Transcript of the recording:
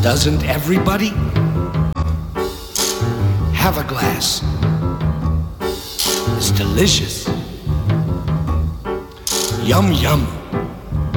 Doesn't everybody? Have a glass. It's delicious. Yum, yum.